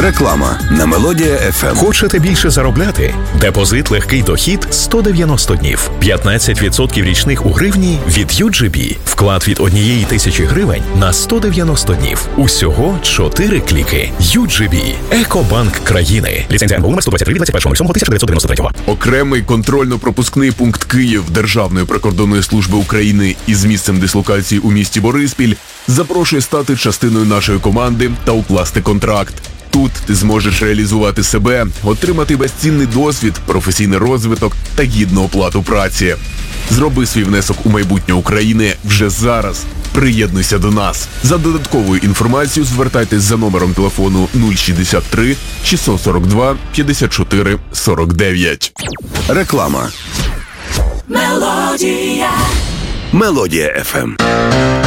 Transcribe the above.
Реклама на Мелодія FM. Хочете більше заробляти? Депозит легкий дохід 190 днів. 15% річних у гривні від UGB. Вклад від 1000 гривень на 190 днів. Усього 4 кліки. UGB. Екобанк країни. Ліцензія НБУ номер 123 від 21.07.1993. Окремий контрольно-пропускний пункт Київ Державної прикордонної служби України із місцем дислокації у місті Бориспіль запрошує стати частиною нашої команди та укласти контракт. Тут ти зможеш реалізувати себе, отримати безцінний досвід, професійний розвиток та гідну оплату праці. Зроби свій внесок у майбутнє України вже зараз. Приєднуйся до нас. За додатковою інформацією звертайтесь за номером телефону 063 642 54 49. Реклама. Мелодія FM.